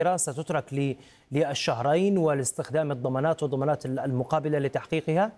إيران ستترك للشهرين ولاستخدام الضمانات والضمانات المقابلة لتحقيقها؟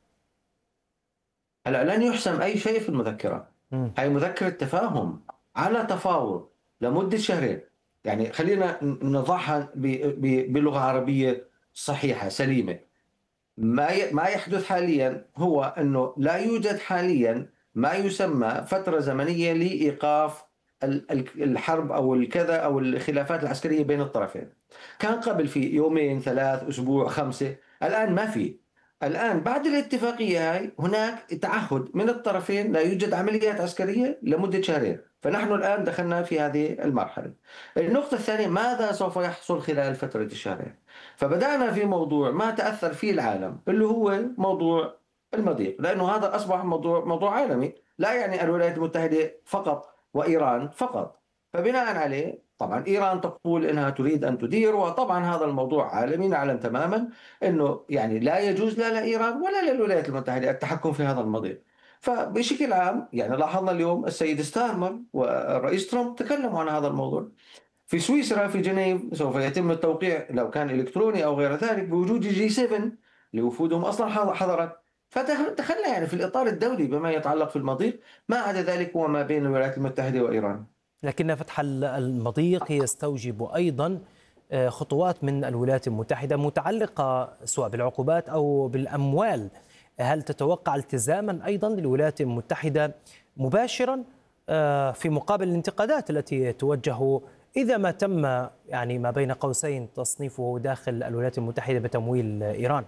هلا لن يحسم أي شيء في المذكرة. مم. هي مذكرة تفاهم على تفاوض لمدة شهرين. يعني خلينا نضعها بلغة عربية صحيحة سليمة. ما يحدث حاليا هو أنه لا يوجد حاليا ما يسمى فترة زمنية لإيقاف الحرب أو الكذا أو الخلافات العسكرية بين الطرفين. كان قبل في يومين، ثلاث، أسبوع، خمسة. الآن ما في. الآن بعد الاتفاقية هاي هناك تعهد من الطرفين لا يوجد عمليات عسكرية لمدة شهرين. فنحن الآن دخلنا في هذه المرحلة. النقطة الثانية: ماذا سوف يحصل خلال فترة الشهرين؟ فبدأنا في موضوع ما تأثر فيه العالم اللي هو موضوع المضيق، لأنه هذا أصبح موضوع عالمي، لا يعني الولايات المتحدة فقط وإيران فقط. فبناء عليه طبعا إيران تقول إنها تريد أن تدير، وطبعا هذا الموضوع عالمي، نعلم تماما أنه يعني لا يجوز لا لإيران ولا للولايات المتحدة التحكم في هذا المضيق. فبشكل عام يعني لاحظنا اليوم السيد ستارمر والرئيس ترامب تكلموا عن هذا الموضوع. في سويسرا في جنيف سوف يتم التوقيع لو كان إلكتروني أو غير ذلك بوجود جي 7 لوفودهم أصلا حضرت. فدخلنا يعني في الإطار الدولي بما يتعلق في المضيق. ما عدا ذلك هو ما بين الولايات المتحدة وإيران. لكن فتح المضيق يستوجب أيضا خطوات من الولايات المتحدة متعلقة سواء بالعقوبات أو بالأموال. هل تتوقع التزاما أيضا للولايات المتحدة مباشرا في مقابل الانتقادات التي توجه إذا ما تم يعني ما بين قوسين تصنيفه داخل الولايات المتحدة بتمويل إيران؟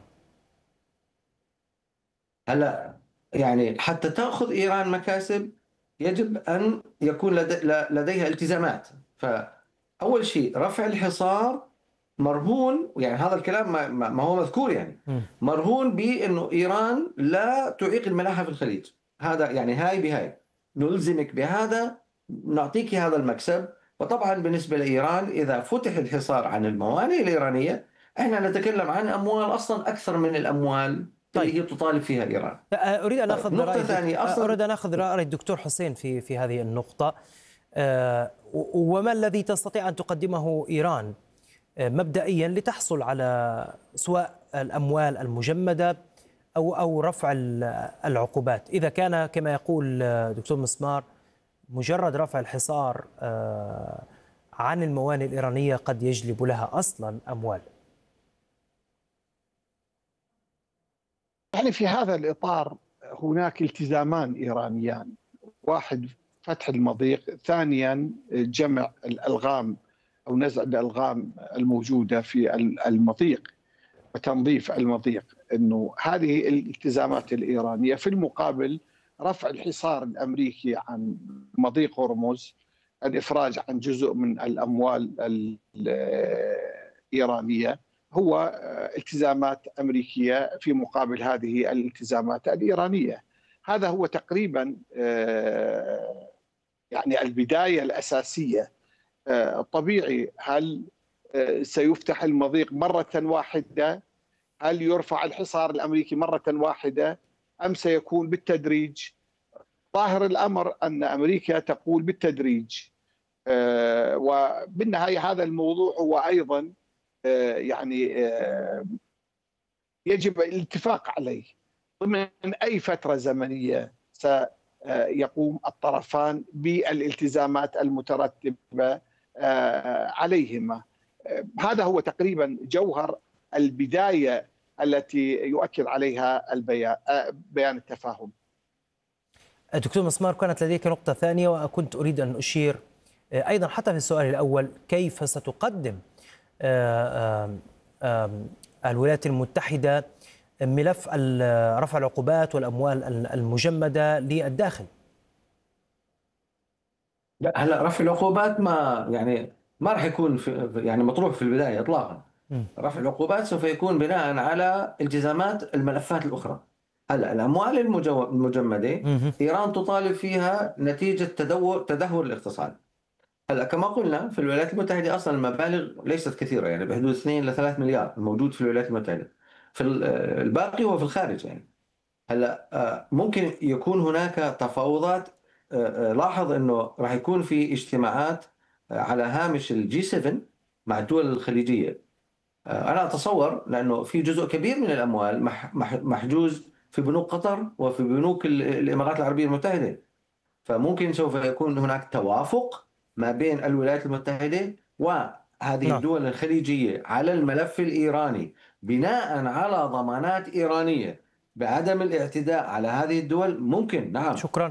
هلا يعني حتى تأخذ إيران مكاسب يجب أن يكون لديها التزامات. فأول شيء رفع الحصار مرهون، يعني هذا الكلام ما هو مذكور، يعني مرهون بأنه إيران لا تعيق الملاحة في الخليج. هذا يعني هاي بهاي نلزمك بهذا، نعطيك هذا المكسب. وطبعا بالنسبة لإيران إذا فتح الحصار عن الموانئ الإيرانية، احنا نتكلم عن أموال أصلا أكثر من الأموال طيب، اللي هي تطالب فيها إيران. أريد أن طيب أخذ نقطة رأي ثانية أصلا. أريد أن أخذ رأي الدكتور حسين في هذه النقطة. وما الذي تستطيع أن تقدمه إيران مبدئيا لتحصل على سواء الأموال المجمدة أو رفع العقوبات، إذا كان كما يقول دكتور مسمار مجرد رفع الحصار عن الموانئ الإيرانية قد يجلب لها أصلا أموال؟ يعني في هذا الإطار هناك التزامان إيرانيان: واحد فتح المضيق، ثانيا جمع الألغام أو نزع الألغام الموجودة في المضيق وتنظيف المضيق. أنه هذه الالتزامات الإيرانية. في المقابل رفع الحصار الأمريكي عن مضيق هرمز، الإفراج عن جزء من الأموال الإيرانية، هو التزامات أمريكية في مقابل هذه الالتزامات الإيرانية. هذا هو تقريبا يعني البداية الأساسية. طبيعي، هل سيفتح المضيق مرة واحدة؟ هل يرفع الحصار الأمريكي مرة واحدة أم سيكون بالتدريج؟ ظاهر الأمر أن أمريكا تقول بالتدريج. وبالنهاية هذا الموضوع هو أيضا يعني يجب الاتفاق عليه ضمن أي فترة زمنية سيقوم الطرفان بالالتزامات المترتبة عليهما. هذا هو تقريبا جوهر البداية التي يؤكد عليها بيان التفاهم. دكتور مسمار، كانت لديك نقطة ثانية وكنت أريد أن أشير أيضا حتى في السؤال الأول: كيف ستقدم الولايات المتحدة ملف رفع العقوبات والأموال المجمدة للداخل؟ لا هلا رفع العقوبات ما راح يكون يعني مطروح في البداية إطلاقا. رفع العقوبات سوف يكون بناء على التزامات الملفات الأخرى. هلا الأموال المجمدة إيران تطالب فيها نتيجة تدهور الاقتصاد. هلا كما قلنا في الولايات المتحدة أصلا المبالغ ليست كثيرة، يعني بحدود 2 ل 3 مليار الموجود في الولايات المتحدة. في الباقي هو في الخارج يعني. هلا ممكن يكون هناك تفاوضات. لاحظ انه راح يكون في اجتماعات على هامش الجي 7 مع الدول الخليجية. أنا أتصور لأنه في جزء كبير من الأموال محجوز في بنوك قطر وفي بنوك الإمارات العربية المتحدة، فممكن سوف يكون هناك توافق ما بين الولايات المتحدة وهذه نعم. الدول الخليجية على الملف الإيراني بناء على ضمانات إيرانية بعدم الاعتداء على هذه الدول. ممكن، نعم. شكرا.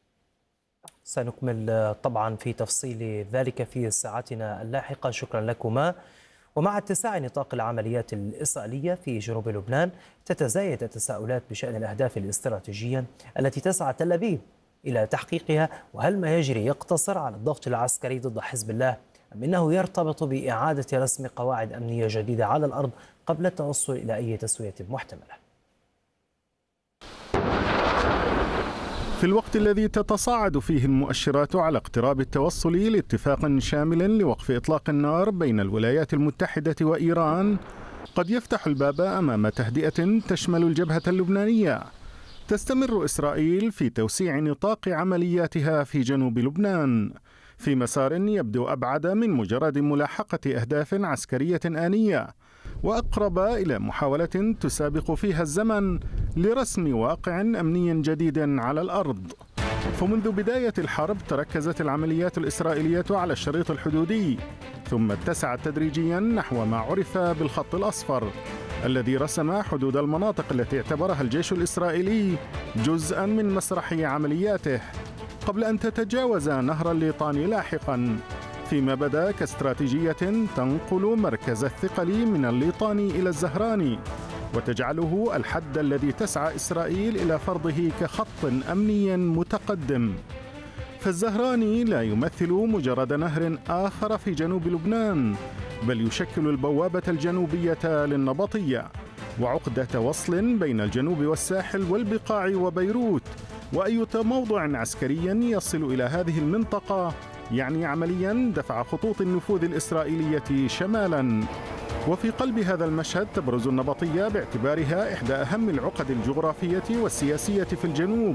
سنكمل طبعا في تفصيل ذلك في ساعتنا اللاحقة. شكرا لكما. ومع اتساع نطاق العمليات الإسرائيلية في جنوب لبنان تتزايد التساؤلات بشأن الأهداف الاستراتيجية التي تسعى تل أبيب إلى تحقيقها، وهل ما يجري يقتصر على الضغط العسكري ضد حزب الله أم إنه يرتبط بإعادة رسم قواعد أمنية جديدة على الأرض قبل التوصل إلى أي تسوية محتملة. في الوقت الذي تتصاعد فيه المؤشرات على اقتراب التوصل لاتفاق شامل لوقف إطلاق النار بين الولايات المتحدة وإيران، قد يفتح الباب أمام تهدئة تشمل الجبهة اللبنانية. تستمر إسرائيل في توسيع نطاق عملياتها في جنوب لبنان في مسار يبدو أبعد من مجرد ملاحقة أهداف عسكرية آنية، وأقرب إلى محاولة تسابق فيها الزمن لرسم واقع أمني جديد على الأرض. فمنذ بداية الحرب تركزت العمليات الإسرائيلية على الشريط الحدودي، ثم اتسعت تدريجيا نحو ما عرف بالخط الأصفر الذي رسم حدود المناطق التي اعتبرها الجيش الإسرائيلي جزءا من مسرح عملياته، قبل أن تتجاوز نهر الليطاني لاحقا، فيما بدا كاستراتيجية تنقل مركز الثقل من الليطاني إلى الزهراني وتجعله الحد الذي تسعى إسرائيل إلى فرضه كخط أمني متقدم. فالزهراني لا يمثل مجرد نهر آخر في جنوب لبنان، بل يشكل البوابة الجنوبية للنبطية وعقدة وصل بين الجنوب والساحل والبقاع وبيروت. وأي موضع عسكري يصل إلى هذه المنطقة يعني عمليا دفع خطوط النفوذ الإسرائيلية شمالا. وفي قلب هذا المشهد تبرز النبطية باعتبارها إحدى أهم العقد الجغرافية والسياسية في الجنوب،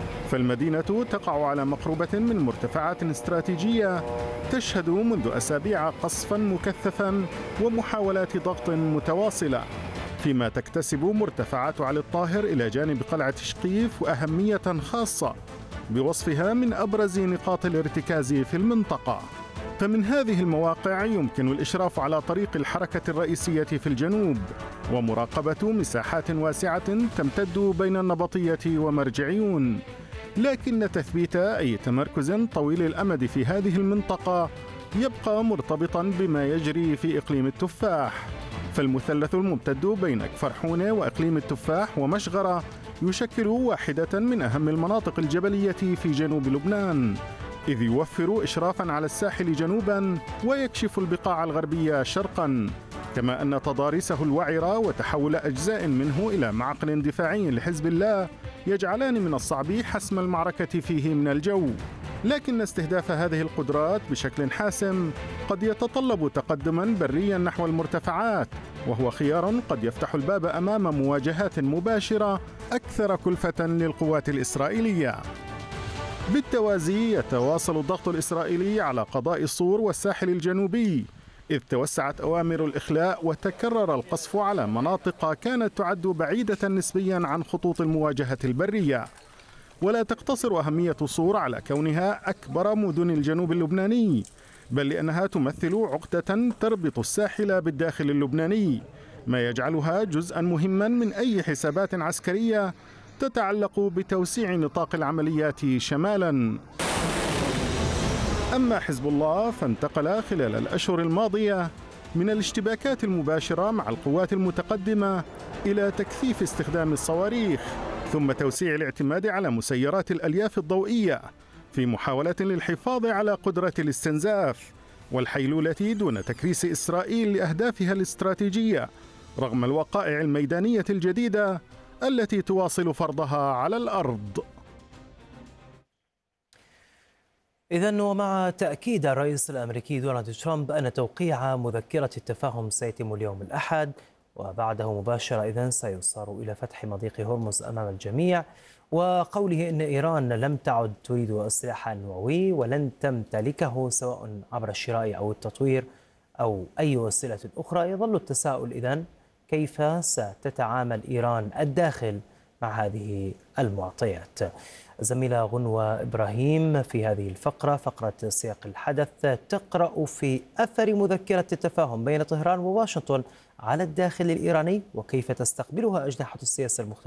فالمدينة تقع على مقربة من مرتفعات استراتيجية تشهد منذ أسابيع قصفا مكثفا ومحاولات ضغط متواصلة، فيما تكتسب مرتفعات علي الطاهر إلى جانب قلعة شقيف وأهمية خاصة بوصفها من أبرز نقاط الارتكاز في المنطقة. فمن هذه المواقع يمكن الإشراف على طريق الحركة الرئيسية في الجنوب ومراقبة مساحات واسعة تمتد بين النبطية ومرجعيون، لكن تثبيت أي تمركز طويل الأمد في هذه المنطقة يبقى مرتبطا بما يجري في إقليم التفاح. فالمثلث الممتد بين كفر حونة وإقليم التفاح ومشغرة يشكل واحدة من أهم المناطق الجبلية في جنوب لبنان، إذ يوفر إشرافاً على الساحل جنوباً ويكشف البقاع الغربية شرقاً، كما أن تضاريسه الوعرة وتحول أجزاء منه إلى معقل دفاعي لحزب الله يجعلان من الصعب حسم المعركة فيه من الجو. لكن استهداف هذه القدرات بشكل حاسم قد يتطلب تقدماً برياً نحو المرتفعات، وهو خيار قد يفتح الباب أمام مواجهات مباشرة أكثر كلفة للقوات الإسرائيلية. بالتوازي يتواصل الضغط الإسرائيلي على قضاء الصور والساحل الجنوبي، إذ توسعت أوامر الإخلاء وتكرر القصف على مناطق كانت تعد بعيدة نسبيا عن خطوط المواجهة البرية. ولا تقتصر أهمية صور على كونها أكبر مدن الجنوب اللبناني، بل لأنها تمثل عقدة تربط الساحل بالداخل اللبناني، ما يجعلها جزءا مهما من أي حسابات عسكرية تتعلق بتوسيع نطاق العمليات شمالا. أما حزب الله فانتقل خلال الأشهر الماضية من الاشتباكات المباشرة مع القوات المتقدمة إلى تكثيف استخدام الصواريخ، ثم توسيع الاعتماد على مسيرات الألياف الضوئية في محاولة للحفاظ على قدرة الاستنزاف والحيلولة دون تكريس إسرائيل لأهدافها الاستراتيجية رغم الوقائع الميدانية الجديدة التي تواصل فرضها على الأرض. إذن ومع تأكيد الرئيس الأمريكي دونالد ترامب أن توقيع مذكرة التفاهم سيتم اليوم الأحد، وبعده مباشرة إذن سيصار إلى فتح مضيق هرمز أمام الجميع، وقوله أن إيران لم تعد تريد السلاح النووي ولن تمتلكه سواء عبر الشراء أو التطوير، أو أي وسيلة أخرى. يظل التساؤل إذن كيف ستتعامل إيران الداخل مع هذه المعطيات. زميلة غنوة إبراهيم في هذه الفقرة، فقرة سياق الحدث، تقرأ في أثر مذكرة التفاهم بين طهران وواشنطن على الداخل الإيراني وكيف تستقبلها أجنحة السياسة المختلفة